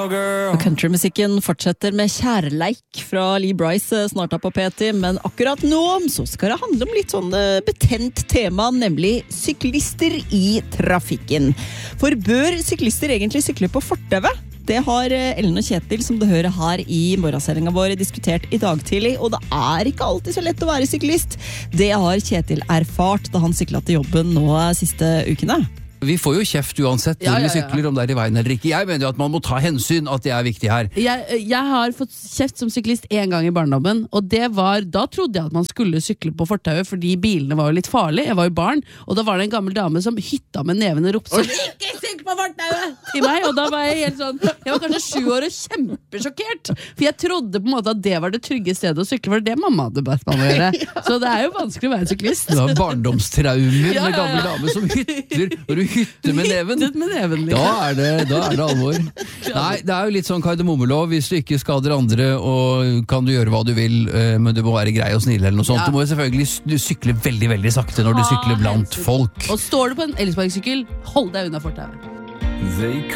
cowgirl. Countrymusikken fortsetter med kjærleik fra Lee Bryce snart på P10, men akkurat nå så skal det handle om litt sånn betent tema, nemlig syklister i trafikken. For bør syklister egentlig sykle på fortauet? Det har Ellen og Kjetil, som du hører her i morgensendingen vår, diskutert i dag tidlig, og det er ikke alltid så lett å være syklist. Det har Kjetil erfart da han syklet til jobben nå siste ukene. Vi får jo kjeft uansett når vi sykler, om det i veien eller ikke. Jeg mener jo at man må ta hensyn, at det viktig her. Jeg har fått kjeft som syklist en gang i barndommen, og det var, da trodde jeg at man skulle sykle på fortauet, fordi bilene var jo litt farlige. Jeg var jo barn, og da var det en gammel dame som hytta med neven og ropte sånn, ikke sykle på fortauet! Til meg, og da var jeg helt sånn, jeg var kanskje 7 år og kjempesjokkert, for jeg trodde på en måte at det var det trygge stedet å sykle, for det mamma hadde bedt meg å gjøre. Så det er jo vanskelig å være syklist. Det var barndomstraumer med gammel dame som hytter, og du hytte med neven. Da er det alvor. Nei, det er jo litt sånn kardemommmelov. Hvis du ikke skader andre, og kan du gjøre hva du vil, men du må være grei og snill eller noe sånt. Du må jo selvfølgelig sykle veldig, veldig sakte når du sykler blant folk. Og står du på en elsparkesykkel, hold deg unna fortauet.